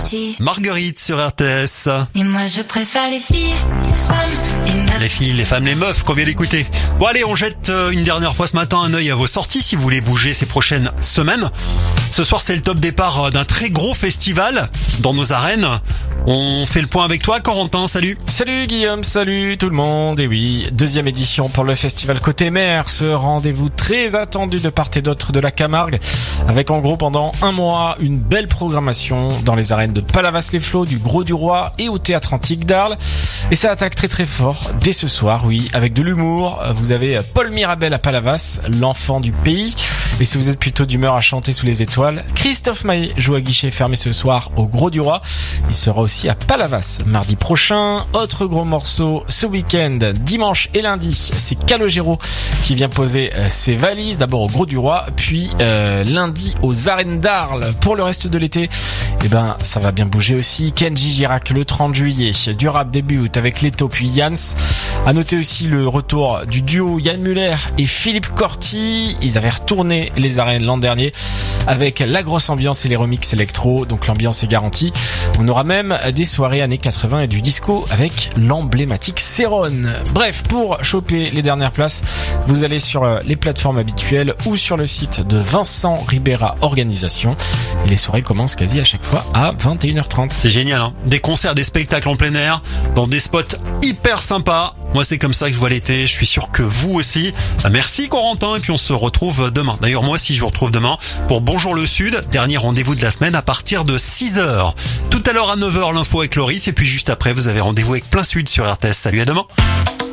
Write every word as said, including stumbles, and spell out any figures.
aussi. Marguerite sur R T S. Et moi je préfère les filles, les femmes, les meufs. Les filles, les femmes, les meufs, qu'on vient d'écouter. Bon allez, on jette une dernière fois ce matin un œil à vos sorties si vous voulez bouger ces prochaines semaines. Ce soir, c'est le top départ d'un très gros festival dans nos arènes. On fait le point avec toi, Corentin, salut. Salut Guillaume, salut tout le monde. Et oui, deuxième édition pour le festival Côté Mer, ce rendez-vous très attendu de part et d'autre de la Camargue, avec en gros pendant un mois une belle programmation dans les arènes de Palavas-les-Flots, du Grau-du-Roi et au Théâtre Antique d'Arles. Et ça attaque très très fort dès ce soir, oui, avec de l'humour. Vous avez Paul Mirabel à Palavas, l'enfant du pays. Et si vous êtes plutôt d'humeur à chanter sous les étoiles, Christophe Maé joue à guichet fermé ce soir au Grau-du-Roi. Il sera aussi à Palavas mardi prochain. Autre gros morceau ce week-end, dimanche et lundi, c'est Calogero qui vient poser ses valises. D'abord au Grau-du-Roi, puis euh, lundi aux arènes d'Arles. Pour le reste de l'été, eh ben ça va bien bouger aussi. Kenji Girac le trente juillet, du rap débute avec Leto puis Yans. À noter aussi le retour du duo Yann Muller et Philippe Corti. Ils avaient retourné les arènes l'an dernier avec la grosse ambiance et les remixes électro, donc l'ambiance est garantie. On aura même des soirées années quatre-vingts et du disco avec l'emblématique Céron. Bref, pour choper les dernières places, vous allez sur les plateformes habituelles ou sur le site de Vincent Ribera Organisation. Et les soirées commencent quasi à chaque fois à vingt et une heures trente. C'est génial, hein. Des concerts, des spectacles en plein air, dans des spots hyper sympas. Moi, c'est comme ça que je vois l'été. Je suis sûr que vous aussi. Merci Corentin, et puis on se retrouve demain. D'ailleurs, moi aussi, je vous retrouve demain pour Bonjour le Sud. Dernier rendez-vous de la semaine à partir de six heures. Tout à l'heure à neuf heures, l'info avec Loris. Et puis juste après, vous avez rendez-vous avec Plein Sud sur R T S. Salut, à demain.